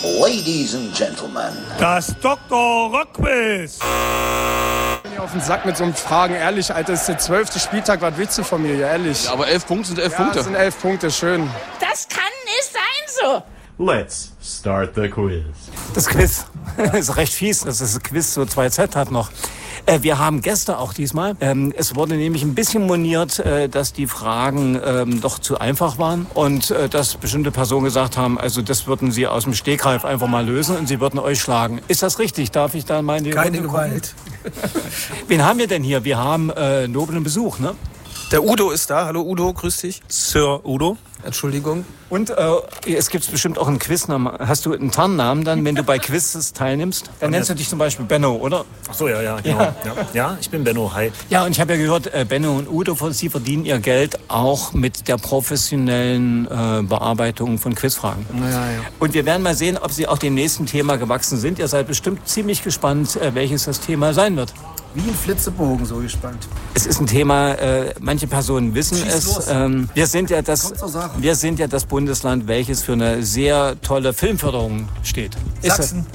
Ladies and Gentlemen. Das Dr. Rock Quiz. Ich bin auf den Sack mit so Fragen, ehrlich, Alter, das ist der 12. Spieltag, was willst du von mir, ja, ehrlich? Ja, aber 11 Punkte sind 11 Punkte. Ja, das sind 11 Punkte, schön. Das kann nicht sein so. Let's start the quiz. Das Quiz ist recht fies, dass das Quiz so 2Z hat noch. Wir haben Gäste auch diesmal. Es wurde nämlich ein bisschen moniert, dass die Fragen doch zu einfach waren und dass bestimmte Personen gesagt haben, also das würden sie aus dem Stegreif einfach mal lösen und sie würden euch schlagen. Ist das richtig? Darf ich da meine Keine Gewalt. Wen haben wir denn hier? Wir haben noblen Besuch, ne? Der Udo ist da. Hallo Udo, grüß dich. Sir Udo. Entschuldigung. Und es gibt bestimmt auch einen Quiznamen. Hast du einen Tarnnamen dann, wenn du bei Quizzes teilnimmst? Dann nennst du dich zum Beispiel Benno, oder? Ach so, ja, genau. Ja, ich bin Benno, hi. Ja, und ich habe ja gehört, Benno und Udo, sie verdienen ihr Geld auch mit der professionellen Bearbeitung von Quizfragen. Ja. Und wir werden mal sehen, ob sie auch dem nächsten Thema gewachsen sind. Ihr seid bestimmt ziemlich gespannt, welches das Thema sein wird. Wie ein Flitzebogen, so gespannt. Es ist ein Thema, manche Personen wissen es. Wir sind ja das Bundesland, welches für eine sehr tolle Filmförderung steht. Sachsen.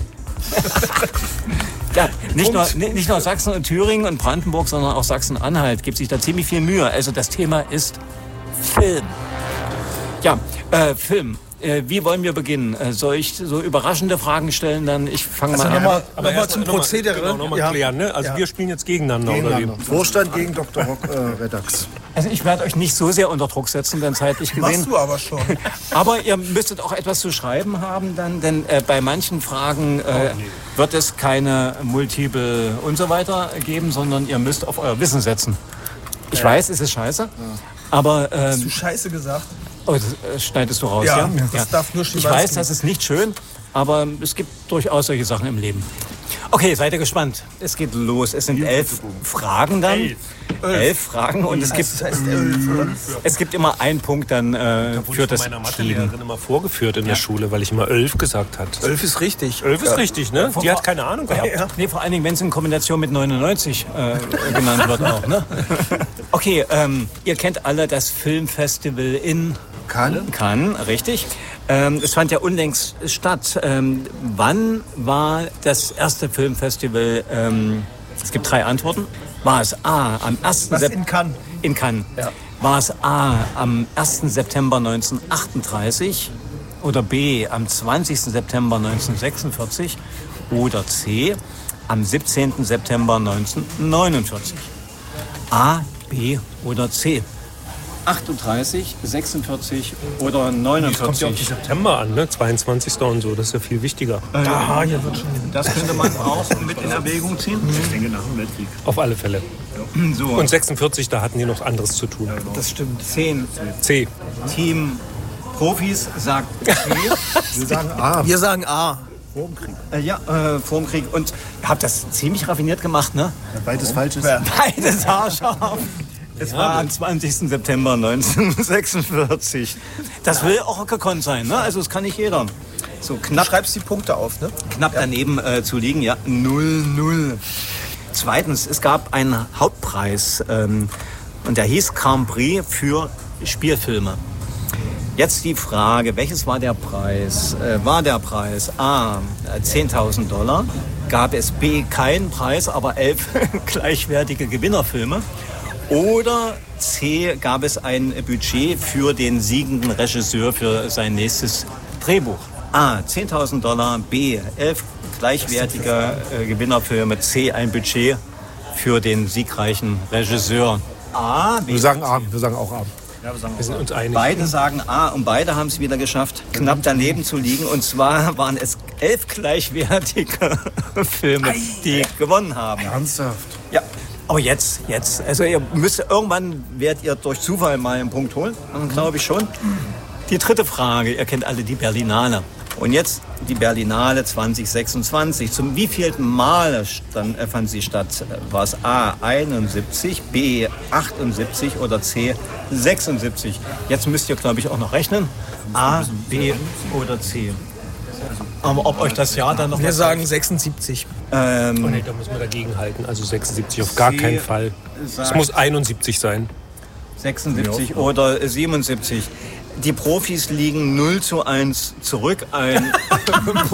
Ja, nicht nur Sachsen und Thüringen und Brandenburg, sondern auch Sachsen-Anhalt gibt sich da ziemlich viel Mühe. Also das Thema ist Film. Ja, Film. Wie wollen wir beginnen? Soll ich so überraschende Fragen stellen? Dann ich fange mal an. Aber mal zum Prozedere. Nochmal klären, ne? Also wir spielen jetzt gegeneinander. Oder wie? Vorstand gegen Dr. Rock Redax. Also ich werde euch nicht so sehr unter Druck setzen, denn zeitlich gesehen. Machst du aber schon. Aber ihr müsstet auch etwas zu schreiben haben dann, denn bei manchen Fragen wird es keine Multiple und so weiter geben, sondern ihr müsst auf euer Wissen setzen. Ich weiß, es ist scheiße, aber... Hast du Scheiße gesagt? Oh, das schneidest du raus, ja? Das darf nur Ich weiß, das ist nicht schön, aber es gibt durchaus solche Sachen im Leben. Okay, seid ihr gespannt? Es geht los. Es sind 11 Fragen dann. 11 Fragen und es gibt immer einen Punkt dann für das Team. Mathelehrerin immer vorgeführt in der Schule, weil ich immer 11 gesagt habe. 11 ist richtig. 11 ist richtig, ne? Die hat keine Ahnung gehabt. Ja. Nee, vor allen Dingen, wenn es in Kombination mit 99 genannt wird auch, ne? Okay, ihr kennt alle das Filmfestival in Cannes, richtig. Es fand ja unlängst statt. Wann war das erste Filmfestival? Es gibt 3 Antworten. War es A am 1. September? In Cannes. In Cannes. Ja. War es A am 1. September 1938 oder B am 20. September 1946 oder C am 17. September 1949? A, B oder C? 38, 46 oder 49? Das kommt ja auf die September an, ne? 22. und so, das ist ja viel wichtiger. Hier wird schon. Das könnte man auch mit in Erwägung ziehen. Ich denke nach dem Weltkrieg. Auf alle Fälle. So. Und 46, da hatten die noch anderes zu tun. Das stimmt. 10. C. Team Profis sagt C. Wir sagen A. Wir sagen A. Vor dem Krieg. Und ihr habt das ziemlich raffiniert gemacht, ne? Beides falsch ist. Beides haarscharf. Es war am 20. September 1946. Das will auch gekonnt sein, ne? Also das kann nicht jeder. So Du knapp schreibst die Punkte auf, ne? daneben zu liegen, ja. 0-0. Zweitens, es gab einen Hauptpreis und der hieß Grand Prix für Spielfilme. Jetzt die Frage, welches war der Preis? War der Preis A, $10.000? Gab es B, keinen Preis, aber 11 gleichwertige Gewinnerfilme? Oder C, gab es ein Budget für den siegenden Regisseur für sein nächstes Drehbuch? A, $10.000, B, 11 gleichwertige Gewinnerfilme, C, ein Budget für den siegreichen Regisseur. A, B, Wir sagen A. Wir sagen auch A. Wir sind uns einig. Beide sagen A und beide haben es wieder geschafft, knapp daneben zu liegen. Und zwar waren es 11 gleichwertige Filme, die gewonnen haben. Ernsthaft? Ja. Aber jetzt. Also ihr müsst irgendwann, werdet ihr durch Zufall mal einen Punkt holen. Glaube ich schon. Die dritte Frage, ihr kennt alle die Berlinale. Und jetzt die Berlinale 2026. Zum wievielten Mal fand sie statt? War es A 71, B 78 oder C 76? Jetzt müsst ihr, glaube ich, auch noch rechnen. A, B oder C. Aber ob euch das Jahr dann noch... Wir sagen 76. Oh nee, da müssen wir dagegen halten. Also 76 auf gar keinen Fall. Es muss 71 sein. 76 oder 77. Die Profis liegen 0-1 zurück. Ein